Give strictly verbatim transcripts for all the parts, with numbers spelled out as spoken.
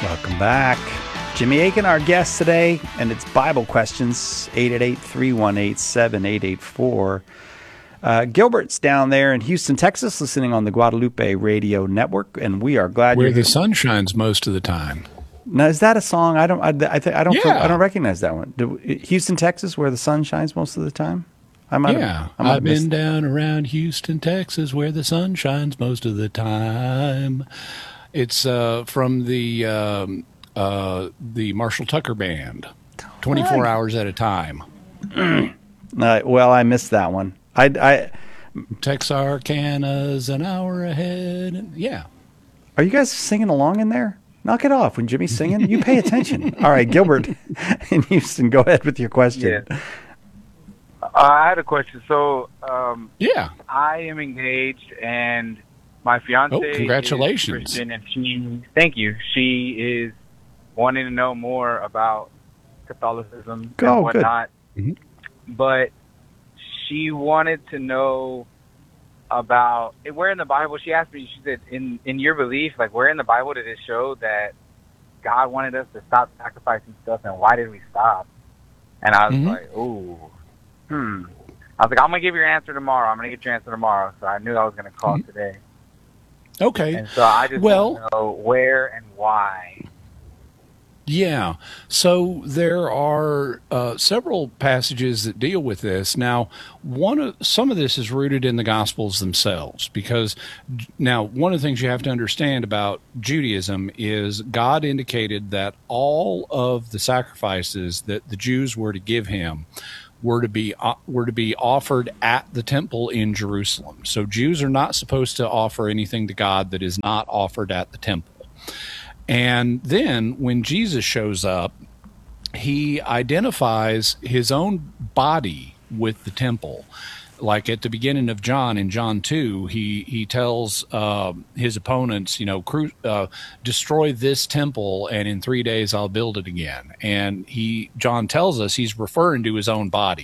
Welcome back. Jimmy Akin, our guest today, and it's Bible Questions, eight eight eight, three one eight, seven eight eight four. Uh, Gilbert's down there in Houston, Texas, listening on the Guadalupe Radio Network, and we are glad Where you're the here. sun shines most of the time. Now, is that a song? I don't. I, I, th- I don't. Yeah. I don't recognize that one. Do, Houston, Texas, where the sun shines most of the time. I might Yeah, have, I might I've been down around Houston, Texas, where the sun shines most of the time. It's uh, from the um, uh, the Marshall Tucker Band, twenty-four hours at a time. Uh, well, I missed that one. I, I Texarkana's an hour ahead. Yeah. Are you guys singing along in there? Knock it off when Jimmy's singing. You pay attention. All right, Gilbert in Houston, go ahead with your question. Yeah. Uh, I had a question. So, um, yeah, I am engaged, and my fiance. Oh, congratulations! Is Christian, and she, thank you. She is wanting to know more about Catholicism oh, and whatnot. Mm-hmm. But she wanted to know about where in the Bible. She asked me. She said, "In in your belief, like where in the Bible did it show that God wanted us to stop sacrificing stuff, and why did we stop?" And I was mm-hmm. like, "Ooh." Hmm. I was like, I'm going to give you your answer tomorrow. I'm going to get your answer tomorrow. So I knew I was going to call mm-hmm. today. Okay. And so I just well, want to know where and why. Yeah. So there are uh, several passages that deal with this. Now, one of some of this is rooted in the Gospels themselves, because now one of the things you have to understand about Judaism is God indicated that all of the sacrifices that the Jews were to give him were to be uh, were to be offered at the temple in Jerusalem. So Jews are not supposed to offer anything to God that is not offered at the temple. And then when Jesus shows up, he identifies his own body with the temple. Like at the beginning of John, in John two, he he tells uh, his opponents, you know, cru- uh, destroy this temple, and in three days I'll build it again. And he John tells us he's referring to his own body.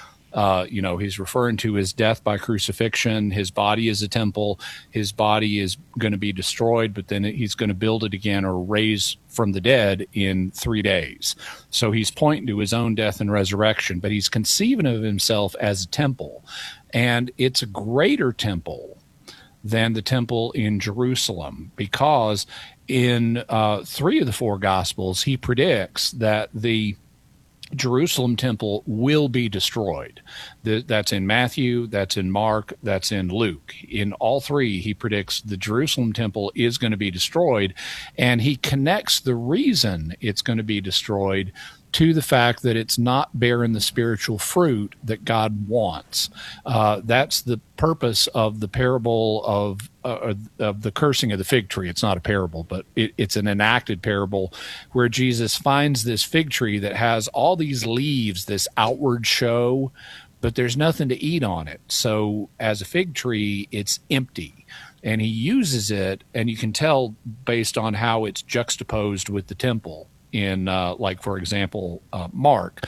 Uh, you know, he's referring to his death by crucifixion. His body is a temple. His body is going to be destroyed, but then he's going to build it again or raise from the dead in three days. So he's pointing to his own death and resurrection, but he's conceiving of himself as a temple. And it's a greater temple than the temple in Jerusalem, because in uh, three of the four Gospels, he predicts that the Jerusalem temple will be destroyed. That's in Matthew, that's in Mark, that's in Luke. In all three, he predicts the Jerusalem temple is going to be destroyed, and he connects the reason it's going to be destroyed to the fact that it's not bearing the spiritual fruit that God wants. Uh, that's the purpose of the parable of uh, of the cursing of the fig tree. It's not a parable, but it, it's an enacted parable where Jesus finds this fig tree that has all these leaves, this outward show, but there's nothing to eat on it. So as a fig tree, it's empty. And he uses it, and you can tell based on how it's juxtaposed with the temple. In uh, like, for example, uh, Mark,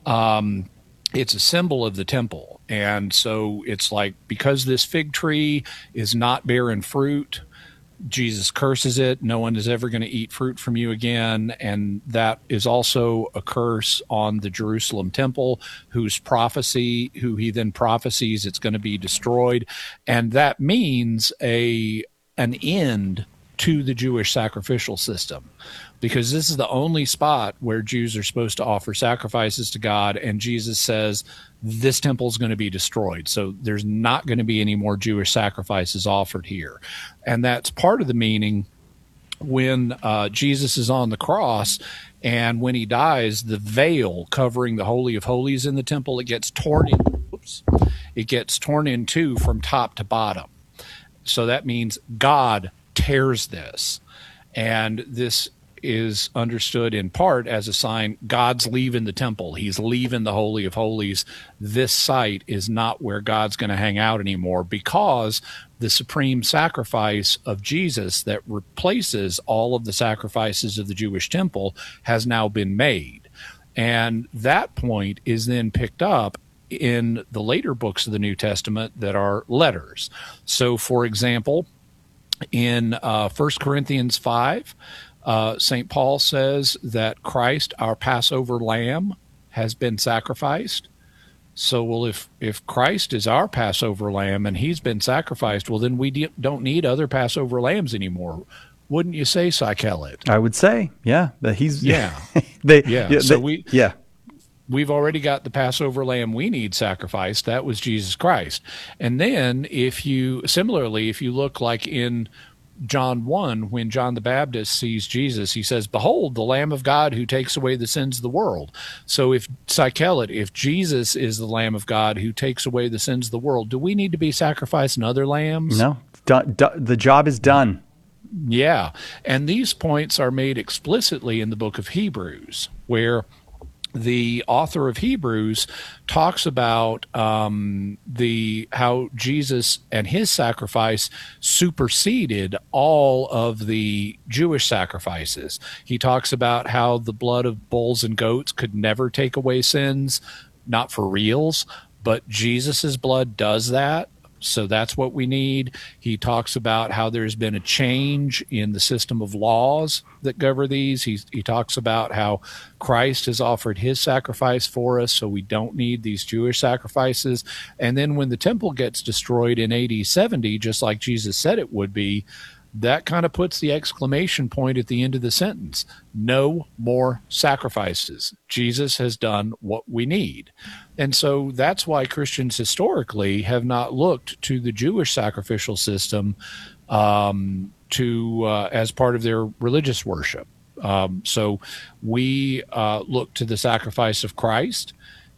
um, it's a symbol of the temple. And so it's like, because this fig tree is not bearing fruit, Jesus curses it. No one is ever going to eat fruit from you again. And that is also a curse on the Jerusalem temple, whose prophecy, who he then prophesies it's going to be destroyed. And that means a an end to the Jewish sacrificial system, because this is the only spot where Jews are supposed to offer sacrifices to God, and Jesus says this temple is going to be destroyed. So there's not going to be any more Jewish sacrifices offered here. And that's part of the meaning when uh, Jesus is on the cross, and when he dies, the veil covering the Holy of Holies in the temple, it gets torn in, oops, it gets torn in two from top to bottom. So that means God tears this, and this is understood in part as a sign God's leaving the temple. He's leaving the Holy of Holies. This site is not where God's going to hang out anymore, because the supreme sacrifice of Jesus that replaces all of the sacrifices of the Jewish temple has now been made. And that point is then picked up in the later books of the New Testament that are letters. So, for example, in uh, First Corinthians five, Uh, Saint Paul says that Christ, our Passover lamb, has been sacrificed. So, well, if, if Christ is our Passover lamb and he's been sacrificed, well, then we de- don't need other Passover lambs anymore. Wouldn't you say, Psychelit? I would say, yeah. That he's Yeah. they, Yeah. yeah So they, we yeah. we've already got the Passover lamb we need sacrificed. That was Jesus Christ. And then if you, similarly, if you look like in John one, when John the Baptist sees Jesus, he says, "Behold, the Lamb of God who takes away the sins of the world." So if, Psychelit, if Jesus is the Lamb of God who takes away the sins of the world, do we need to be sacrificing other lambs? No, done, done, the job is done. Yeah. And these points are made explicitly in the book of Hebrews, where the author of Hebrews talks about um, the how Jesus and his sacrifice superseded all of the Jewish sacrifices. He talks about how the blood of bulls and goats could never take away sins, not for reals, but Jesus's blood does that. So that's what we need. He talks about how there's been a change in the system of laws that govern these. He, he talks about how Christ has offered his sacrifice for us, so we don't need these Jewish sacrifices. And then when the temple gets destroyed in A D seventy, just like Jesus said it would be, that kind of puts the exclamation point at the end of the sentence. No more sacrifices. Jesus has done what we need. And so that's why Christians historically have not looked to the Jewish sacrificial system um, to uh, as part of their religious worship. Um, so we uh, look to the sacrifice of Christ,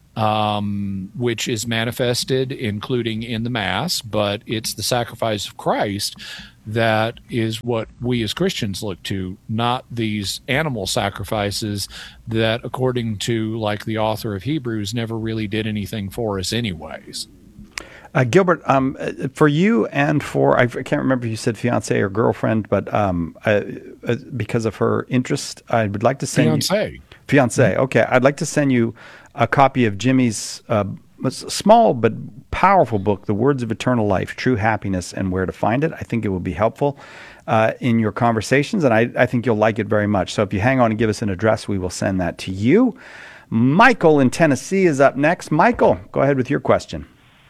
um, which is manifested, including in the Mass, but it's the sacrifice of Christ that is what we as Christians look to, not these animal sacrifices that, according to like the author of Hebrews, never really did anything for us anyways. Uh, Gilbert, um, for you and for, I can't remember if you said fiance or girlfriend, but um, uh, uh, because of her interest, I would like to send Fiance. you... Fiance. Okay. I'd like to send you a copy of Jimmy's uh, small but powerful book, The Words of Eternal Life, True Happiness and Where to Find It. I think it will be helpful uh, in your conversations, and I, I think you'll like it very much. So if you hang on and give us an address, we will send that to you. Michael in Tennessee is up next. Michael, go ahead with your question.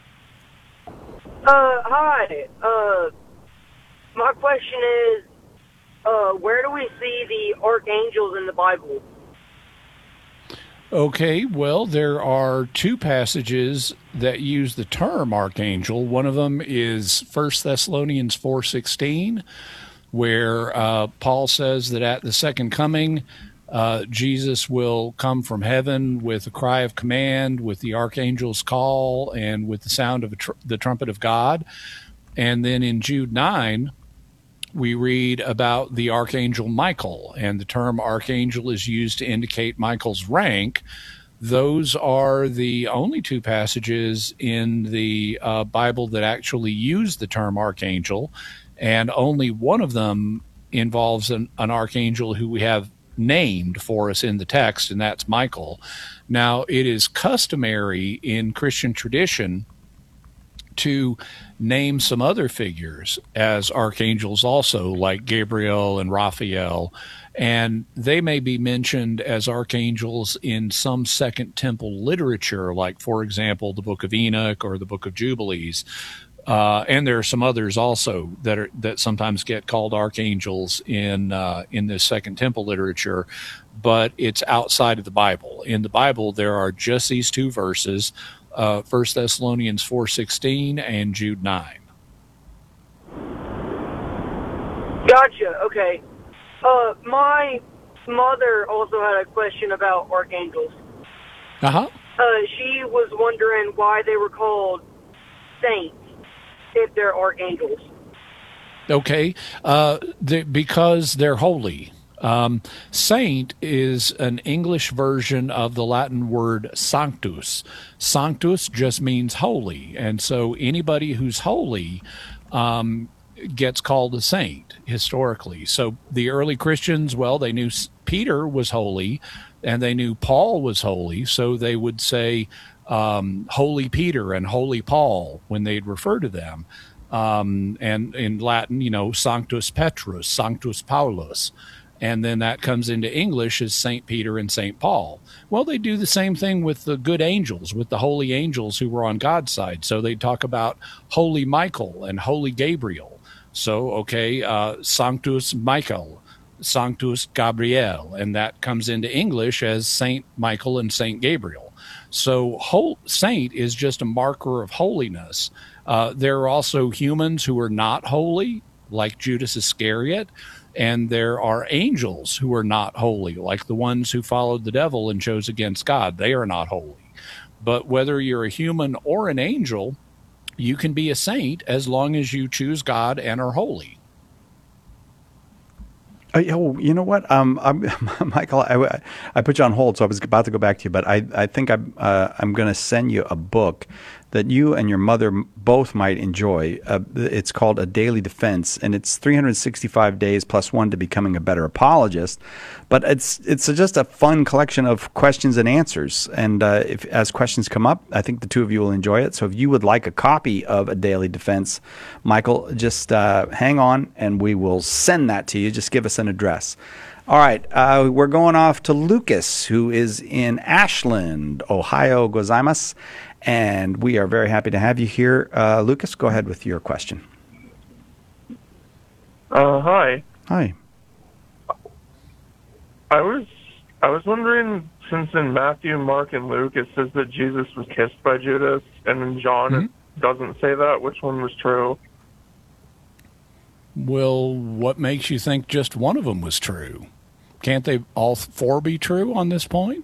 Uh, hi. Uh, my question is, uh, where do we see the archangels in the Bible? Okay, well, there are two passages that use the term archangel. One of them is First Thessalonians four sixteen, where uh, Paul says that at the second coming, uh, Jesus will come from heaven with a cry of command, with the archangel's call, and with the sound of a tr- the trumpet of God. And then in Jude nine, we read about the archangel Michael, and the term archangel is used to indicate Michael's rank. Those are the only two passages in the uh, Bible that actually use the term archangel, and only one of them involves an, an archangel who we have named for us in the text, and that's Michael. Now, it is customary in Christian tradition to name some other figures as archangels also, like Gabriel and Raphael, and they may be mentioned as archangels in some Second Temple literature, like, for example, the Book of Enoch or the Book of Jubilees. Uh, and there are some others also that are that sometimes get called archangels in uh, in this Second Temple literature, but it's outside of the Bible. In the Bible, there are just these two verses, uh, First Thessalonians four sixteen and Jude nine. Gotcha. Okay. Uh, my mother also had a question about archangels. Uh-huh. Uh, she was wondering why they were called saints if they're archangels. Okay, uh, they, because they're holy. Um, saint is an English version of the Latin word sanctus. Sanctus just means holy, and so anybody who's holy um, gets called a saint historically. So the early Christians, well, they knew Peter was holy, and they knew Paul was holy, so they would say um, Holy Peter and Holy Paul when they'd refer to them. Um, and in Latin, you know, Sanctus Petrus, Sanctus Paulus. And then that comes into English as Saint Peter and Saint Paul. Well, they do the same thing with the good angels, with the holy angels who were on God's side. So they talk about Holy Michael and Holy Gabriel. So, okay, uh, Sanctus Michael, Sanctus Gabriel, and that comes into English as Saint Michael and Saint Gabriel. So whole, saint is just a marker of holiness. Uh, there are also humans who are not holy, like Judas Iscariot. And there are angels who are not holy, like the ones who followed the devil and chose against God. They are not holy. But whether you're a human or an angel, you can be a saint as long as you choose God and are holy. Uh, oh, you know what, um, I'm, Michael? I, I put you on hold, so I was about to go back to you, but I, I think I'm, uh, I'm going to send you a book that you and your mother both might enjoy. Uh, it's called A Daily Defense, and it's three hundred sixty-five days plus one to becoming a better apologist. But it's it's just a fun collection of questions and answers. And uh, if as questions come up, I think the two of you will enjoy it. So if you would like a copy of A Daily Defense, Michael, just uh, hang on, and we will send that to you. Just give us an address. All right, uh, we're going off to Lucas, who is in Ashland, Ohio gozaimasu. And we are very happy to have you here. Uh, Lucas, go ahead with your question. Uh, hi. Hi. I was I was wondering, since in Matthew, Mark, and Luke it says that Jesus was kissed by Judas, and in John mm-hmm. it doesn't say that, which one was true? Well, what makes you think just one of them was true? Can't they all four be true on this point?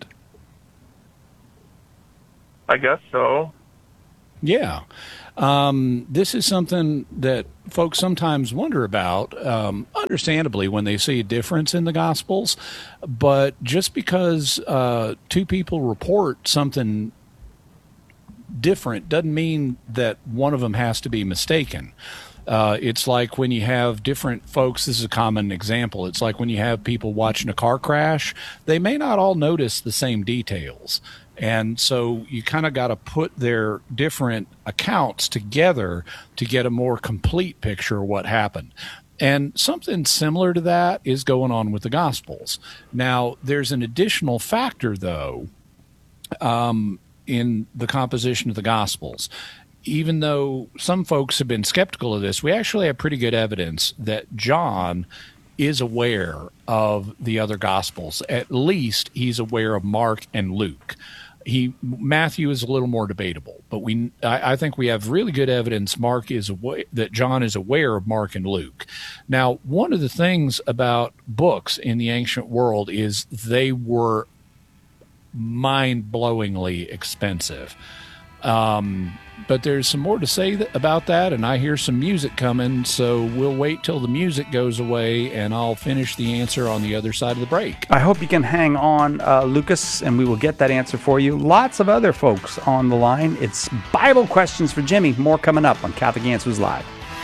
I guess so. Yeah. Um, this is something that folks sometimes wonder about, um, understandably, when they see a difference in the Gospels. But just because uh, two people report something different doesn't mean that one of them has to be mistaken. Uh, it's like when you have different folks, this is a common example, it's like when you have people watching a car crash, they may not all notice the same details. And so you kind of got to put their different accounts together to get a more complete picture of what happened. And something similar to that is going on with the Gospels. Now, there's an additional factor, though, um, in the composition of the Gospels. Even though some folks have been skeptical of this, we actually have pretty good evidence that John is aware of the other Gospels. At least he's aware of Mark and Luke. He Matthew is a little more debatable, but we I, I think we have really good evidence Mark is aware, that John is aware of Mark and Luke. Now, one of the things about books in the ancient world is they were mind-blowingly expensive. Um, but there's some more to say th- about that, and I hear some music coming, so we'll wait till the music goes away, and I'll finish the answer on the other side of the break. I hope you can hang on, uh, Lucas, and we will get that answer for you. Lots of other folks on the line. It's Bible Questions for Jimmy. More coming up on Catholic Answers Live.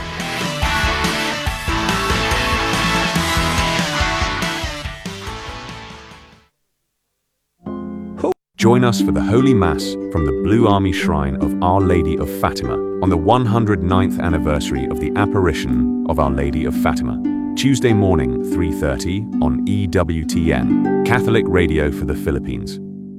Join us for the Holy Mass from the Blue Army Shrine of Our Lady of Fatima on the one hundred ninth anniversary of the apparition of Our Lady of Fatima. Tuesday morning, three thirty on E W T N, Catholic Radio for the Philippines.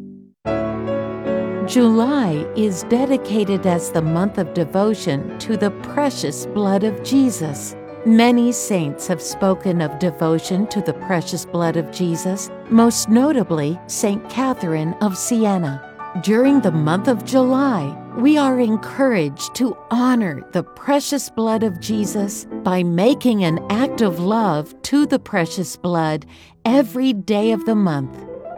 July is dedicated as the month of devotion to the precious blood of Jesus. Many saints have spoken of devotion to the precious blood of Jesus, most notably Saint Catherine of Siena. During the month of July, we are encouraged to honor the precious blood of Jesus by making an act of love to the precious blood every day of the month.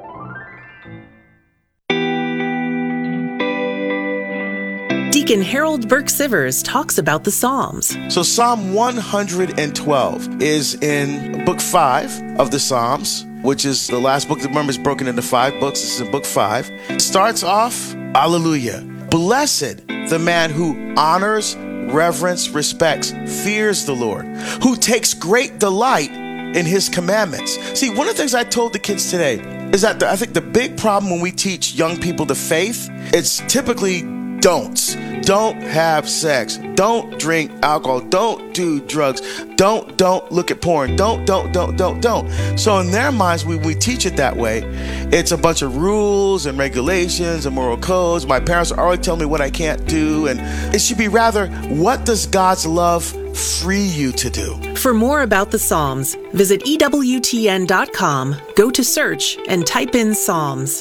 Deacon Harold Burke-Sivers talks about the Psalms. So Psalm one hundred twelve is in book five of the Psalms, which is the last book. Remember, it's broken into five books. This is in book five. It starts off, Alleluia. Blessed the man who honors, reverence, respects, fears the Lord, who takes great delight in his commandments. See, one of the things I told the kids today is that the, I think the big problem when we teach young people the faith, it's typically don'ts. don't have sex, don't drink alcohol, don't do drugs, don't, don't look at porn, don't, don't, don't, don't, don't. So in their minds, we, we teach it that way. It's a bunch of rules and regulations and moral codes. My parents are already telling me what I can't do. And it should be rather, what does God's love free you to do? For more about the Psalms, visit E W T N dot com, go to search, and type in Psalms.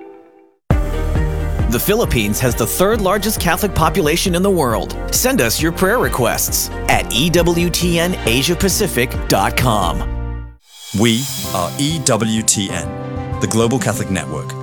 The Philippines has the third largest Catholic population in the world. Send us your prayer requests at E W T N Asia Pacific dot com. We are E W T N, the Global Catholic Network.